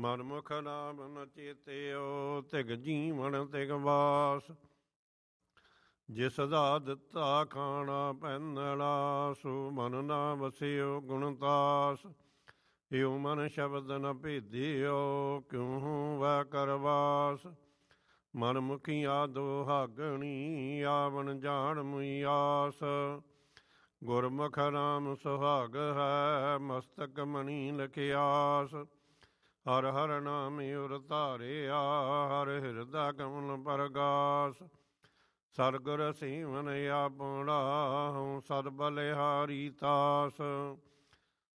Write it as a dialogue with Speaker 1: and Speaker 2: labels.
Speaker 1: ਮਨਮੁਖ ਨਾਮ ਨ ਚੇਤਿਓ, ਤਿਗ ਜੀਵਨ ਤਿਗ ਵਾਸ। ਜਿਸ ਦਾ ਦਿੱਤਾ ਖਾਣਾ ਪਹਿਨਣਾ, ਸੋ ਮਨ ਨਾ ਵਸਿਓ ਗੁਣਤਾਸ। ਇਉ ਮਨ ਸ਼ਬਦ ਨ ਭੇਦਿਓ, ਕਿਉ ਵੈ ਕਰਵਾਸ। ਮਨ ਮੁਖੀਆ ਦੁਹਾਗਣੀ, ਆਵਣ ਜਾਣ ਮੁਈ ਆਸ। ਗੁਰਮੁਖ ਨਾਮ ਸੁਹਾਗ ਹੈ, ਮਸਤਕ ਮਣੀ ਲਖਿਆਸ। ਹਰ ਹਰ ਨਾਮ ਉਰ ਧਾਰਿਆ, ਹਰ ਹਿਰਦਾ ਕਮਲ ਪਰਗਾਸ। ਸਤਿਗੁਰ ਸੀਵਨ ਆਪਣਾ, ਹਉ ਸਦ ਬਲਿਹਾਰੀ ਤਾਸ।